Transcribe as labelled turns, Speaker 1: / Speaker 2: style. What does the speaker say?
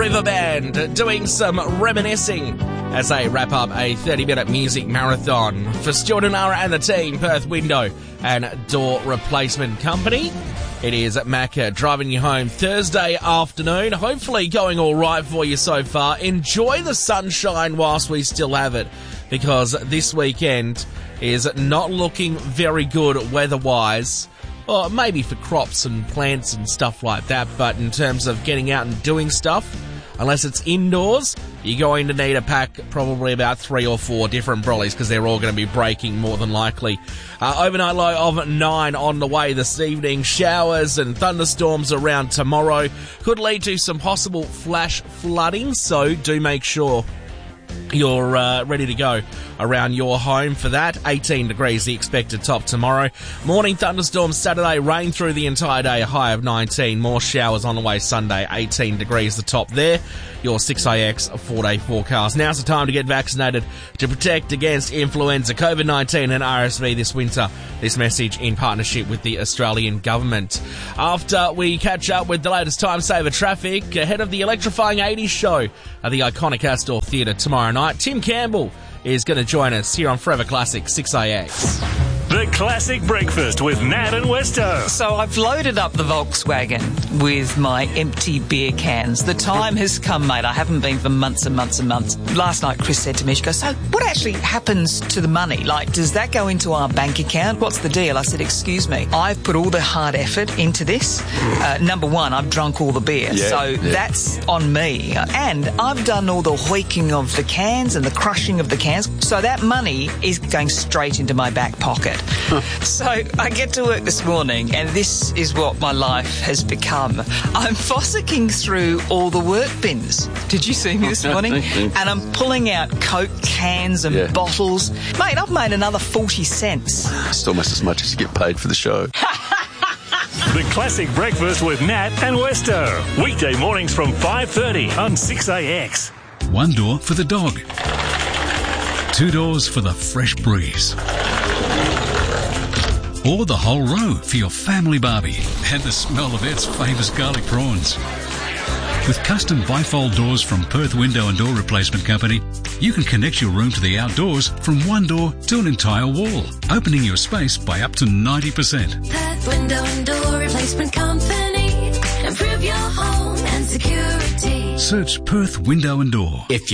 Speaker 1: River Band doing some reminiscing as they wrap up a 30-minute music marathon for Stuart and Nara and the team, Perth Window and Door Replacement Company. It is Macca driving you home Thursday afternoon. Hopefully going all right for you so far. Enjoy the sunshine whilst we still have it, because this weekend is not looking very good weather-wise. Well, maybe for crops and plants and stuff like that, but in terms of getting out and doing stuff, unless it's indoors, you're going to need a pack probably about 3 or 4 different brollies, because they're all going to be breaking more than likely. Overnight low of 9 on the way this evening. Showers and thunderstorms around tomorrow could lead to some possible flash flooding, so do make sure you're ready to go around your home for that. 18 degrees the expected top tomorrow. Morning thunderstorms Saturday, rain through the entire day, a high of 19. More showers on the way Sunday, 18 degrees the top there. Your 6AX 4-day forecast. Now's the time to get vaccinated to protect against influenza, COVID-19 and RSV this winter. This message in partnership with the Australian Government. After we catch up with the latest time saver traffic ahead of the electrifying 80s show at the iconic Astor Theatre tomorrow night, Tim Campbell is going to join us here on Forever Classic 6AX.
Speaker 2: The Classic Breakfast with Nat and Westo.
Speaker 3: So I've loaded up the Volkswagen with my empty beer cans. The time has come, mate. I haven't been for months and months and months. Last night, Chris said to me, she goes, so what actually happens to the money? Like, does that go into our bank account? What's the deal? I said, excuse me, I've put all the hard effort into this. Number one, I've drunk all the beer. That's on me. And I've done all the hoiking of the cans and the crushing of the cans. So that money is going straight into my back pocket. So I get to work this morning and this is what my life has become. I'm fossicking through all the work bins. Did you see me this morning? And I'm pulling out Coke cans and bottles. Mate, I've made another 40 cents.
Speaker 4: It's almost as much as you get paid for the show.
Speaker 2: The Classic Breakfast with Nat and Westo. Weekday mornings from 5:30 on 6AX.
Speaker 5: 1 door for the dog. 2 doors for the fresh breeze. Or the whole row for your family barbie and the smell of Ed's famous garlic prawns. With custom bifold doors from Perth Window and Door Replacement Company, you can connect your room to the outdoors from 1 door to an entire wall, opening your space by up to 90%.
Speaker 6: Perth Window and Door Replacement Company. Improve your home and security.
Speaker 5: Search Perth Window and Door.
Speaker 1: If